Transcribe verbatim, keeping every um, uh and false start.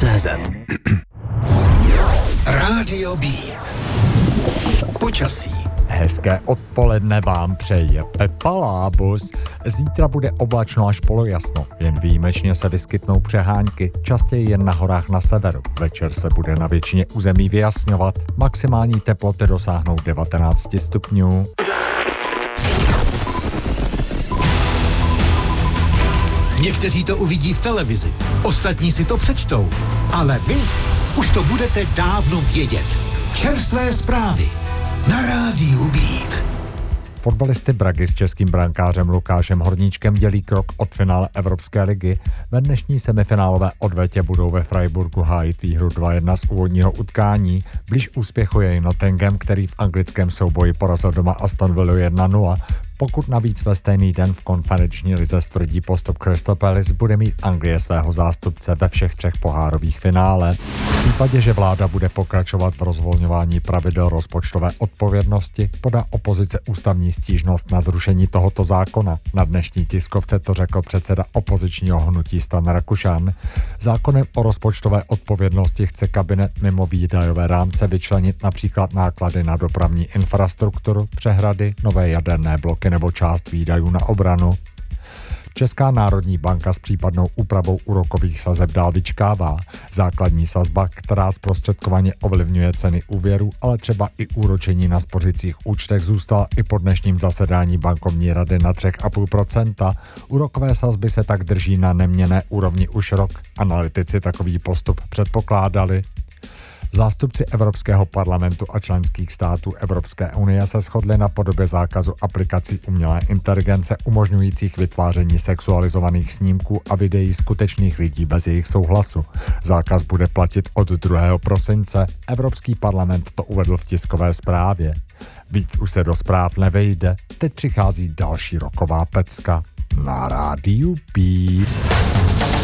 C Z. Rádio Beat. Počasí. Hezké odpoledne vám přeje Pepa Lábus. Zítra bude oblačno až polojasno, jen výjimečně se vyskytnou přehánky, častěji jen na horách na severu. Večer se bude na většině území vyjasňovat, maximální teploty dosáhnou devatenáct stupňů. Někteří to uvidí v televizi, ostatní si to přečtou, ale vy už to budete dávno vědět. Čerstvé zprávy na Rádiu Beat. Fotbalisty Bragy s českým brankářem Lukášem Horníčkem dělí krok od finále Evropské ligy. Ve dnešní semifinálové odvetě budou ve Freiburgu hájit výhru dva jedna z úvodního utkání. Blíž úspěchu je Nottingham, který v anglickém souboji porazil doma Aston Villu jedna nula. Pokud navíc ve stejný den v konferenční lize stvrdí postup Crystal Palace, bude mít Anglie svého zástupce ve všech třech pohárových finále. V případě, že vláda bude pokračovat v rozvolňování pravidel rozpočtové odpovědnosti, podá opozice ústavní stížnost na zrušení tohoto zákona. Na dnešní tiskovce to řekl předseda opozičního hnutí Stan Rakušan. Zákonem o rozpočtové odpovědnosti chce kabinet mimo výdajové rámce vyčlenit například náklady na dopravní infrastrukturu, přehrady, nové jaderné bloky nebo část výdajů na obranu. Česká národní banka s případnou úpravou úrokových sazeb dál vyčkává. Základní sazba, která zprostředkovaně ovlivňuje ceny úvěru, ale třeba i úročení na spořicích účtech, zůstala i po dnešním zasedání bankovní rady na tři celá pět procenta. Úrokové sazby se tak drží na neměnné úrovni už rok. Analytici takový postup předpokládali. Zástupci Evropského parlamentu a členských států Evropské unie se shodli na podobě zákazu aplikací umělé inteligence umožňujících vytváření sexualizovaných snímků a videí skutečných lidí bez jejich souhlasu. Zákaz bude platit od druhého prosince. Evropský parlament to uvedl v tiskové zprávě. Víc už se do zpráv nevejde. Teď přichází další roková pecka na Rádiu Beat.